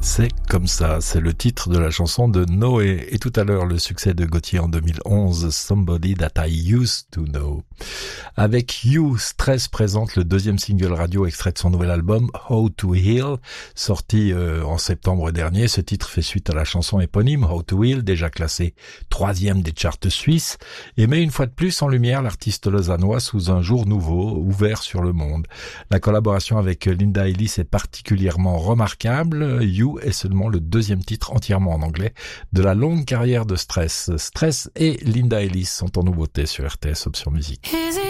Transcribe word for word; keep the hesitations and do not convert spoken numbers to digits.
C'est comme ça, c'est le titre de la chanson de Noé. Et tout à l'heure, le succès de Gauthier en deux mille onze, Somebody That I Used to Know. Avec You, Stress présente le deuxième single radio extrait de son nouvel album How to Heal, sorti euh, en septembre dernier. Ce titre fait suite à la chanson éponyme How to Heal, déjà classée troisième des charts suisses, et met une fois de plus en lumière l'artiste lausannois sous un jour nouveau, ouvert sur le monde. La collaboration avec Linda Ellis est particulièrement remarquable. You est seulement le deuxième titre entièrement en anglais de la longue carrière de Stress. Stress et Linda Ellis sont en nouveauté sur R T S Option Musique.